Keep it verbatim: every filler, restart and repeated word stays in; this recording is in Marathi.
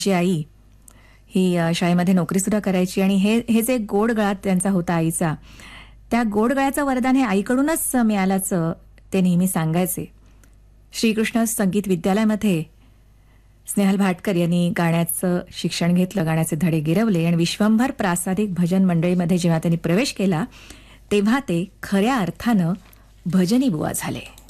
ची आई ही अ, शाळेमध्ये नोकरीसुद्धा करायची आणि हे हे जे गोड गळा त्यांचा होता आईचा, त्या गोड गळ्याचं वरदान हे आईकडूनच मिळाल्याचं ते नेहमी सांगायचे. श्रीकृष्ण संगीत विद्यालयामध्ये स्नेहल भाटकर यांनी गाण्याचं शिक्षण घेतलं, गाण्याचे धडे गिरवले आणि विश्वंभर प्रासादिक भजन मंडळीमध्ये जेव्हा त्यांनी प्रवेश केला, तेव्हा ते खऱ्या अर्थानं भजनी बुवा झाले.